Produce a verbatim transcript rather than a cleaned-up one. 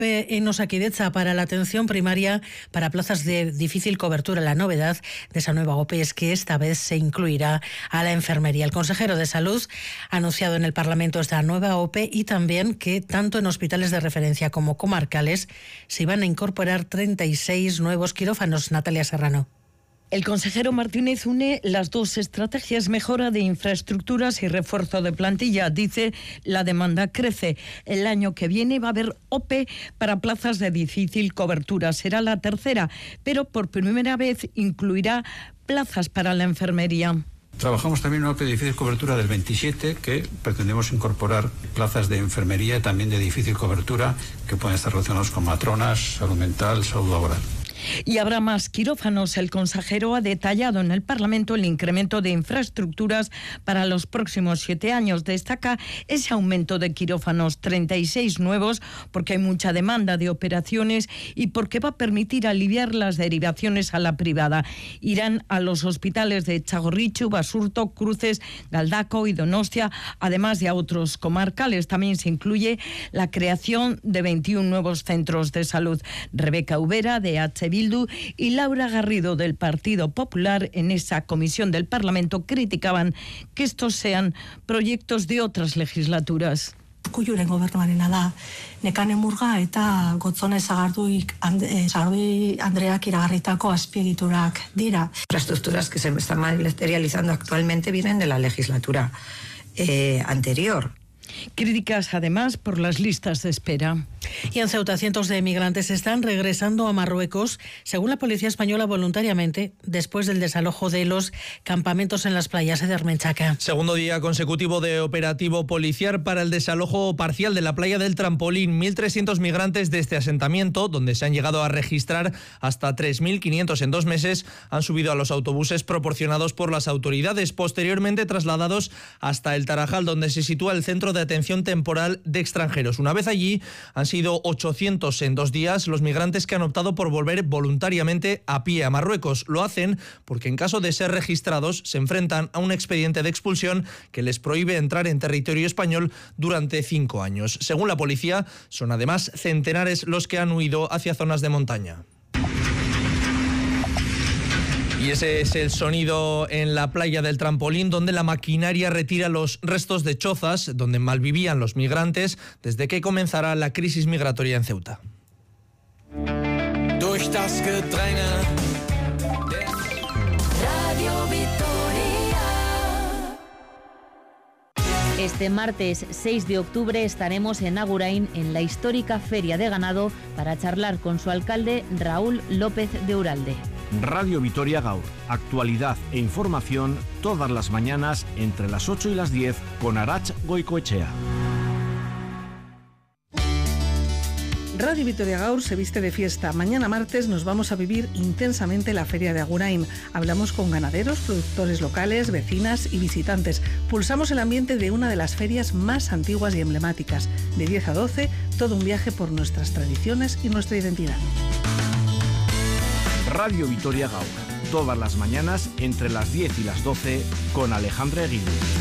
OPE en Osakidetza para la atención primaria para plazas de difícil cobertura. La novedad de esa nueva OPE es que esta vez se incluirá a la enfermería. El consejero de Salud ha anunciado en el Parlamento esta nueva OPE y también que tanto en hospitales de referencia como comarcales se van a incorporar treinta y seis nuevos quirófanos. Natalia Serrano. El consejero Martínez une las dos estrategias: mejora de infraestructuras y refuerzo de plantilla. Dice, la demanda crece. El año que viene va a haber OPE para plazas de difícil cobertura. Será la tercera, pero por primera vez incluirá plazas para la enfermería. Trabajamos también en una OPE de difícil cobertura del veintisiete, que pretendemos incorporar plazas de enfermería y también de difícil cobertura que pueden estar relacionados con matronas, salud mental, salud laboral. Y habrá más quirófanos. El consejero ha detallado en el Parlamento el incremento de infraestructuras para los próximos siete años. Destaca ese aumento de quirófanos, treinta y seis nuevos, porque hay mucha demanda de operaciones y porque va a permitir aliviar las derivaciones a la privada. Irán a los hospitales de Txagorritxu, Basurto, Cruces, Galdakao y Donostia, además de a otros comarcales. También se incluye la creación de veintiún nuevos centros de salud. Rebeca Ubera, de H. Bildu, y Laura Garrido, del Partido Popular, en esa comisión del Parlamento criticaban que estos sean proyectos de otras legislaturas. Urkulluren gobernuarena da, Nekane Murga eta Gotzone Sagardui Andreak iragarritako azpiegiturak dira. Las estructuras que se están materializando actualmente vienen de la legislatura eh, anterior. Críticas, además, por las listas de espera. Y en Ceuta, cientos de migrantes están regresando a Marruecos, según la policía española, voluntariamente, después del desalojo de los campamentos en las playas de Armenchaca. Segundo día consecutivo de operativo policial para el desalojo parcial de la playa del Trampolín. mil trescientos migrantes de este asentamiento, donde se han llegado a registrar hasta tres mil quinientos en dos meses, han subido a los autobuses proporcionados por las autoridades, posteriormente trasladados hasta el Tarajal, donde se sitúa el centro de atención temporal de extranjeros. Una vez allí, han sido ochocientos en dos días los migrantes que han optado por volver voluntariamente a pie a Marruecos. Lo hacen porque, en caso de ser registrados, se enfrentan a un expediente de expulsión que les prohíbe entrar en territorio español durante cinco años. Según la policía, son además centenares los que han huido hacia zonas de montaña. Y ese es el sonido en la playa del Trampolín, donde la maquinaria retira los restos de chozas donde malvivían los migrantes desde que comenzará la crisis migratoria en Ceuta. Este martes seis de octubre estaremos en Agurain, en la histórica Feria de Ganado, para charlar con su alcalde, Raúl López de Uralde. Radio Vitoria Gaur, actualidad e información todas las mañanas entre las ocho y las diez con Arach Goicoechea. Radio Vitoria Gaur se viste de fiesta. Mañana martes nos vamos a vivir intensamente la Feria de Agurain. Hablamos con ganaderos, productores locales, vecinas y visitantes. Pulsamos el ambiente de una de las ferias más antiguas y emblemáticas. De diez a doce, todo un viaje por nuestras tradiciones y nuestra identidad. Radio Vitoria Gaur, todas las mañanas entre las diez y las doce con Alejandra Eguidu.